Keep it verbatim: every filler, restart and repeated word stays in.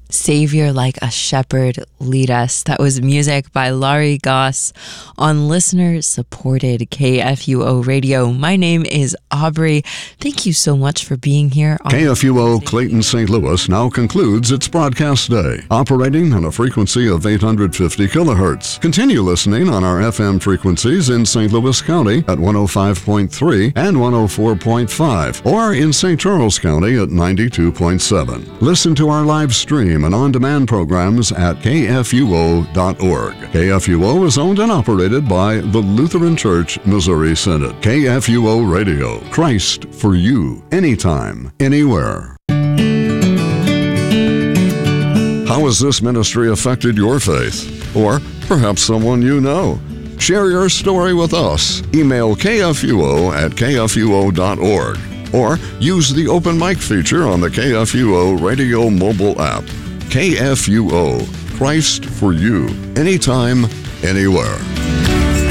Savior Like a Shepherd, Lead Us. That was music by Laurie Goss on listener-supported K F U O Radio. My name is Aubrey. Thank you so much for being here. On K F U O Clayton Saint Louis now concludes its broadcast day, operating on a frequency of eight hundred fifty kilohertz. Continue listening on our F M frequencies in Saint Louis County at one oh five point three and one oh four point five, or in Saint Charles County at ninety-two point seven. Listen to our live stream and on-demand programs at K F U O dot org. K F U O is owned and operated by the Lutheran Church Missouri Synod. K F U O Radio, Christ for you, anytime, anywhere. How has this ministry affected your faith? Or perhaps someone you know? Share your story with us. Email K F U O at K F U O dot org or use the open mic feature on the K F U O Radio mobile app. K F U O, Christ for you, anytime, anywhere.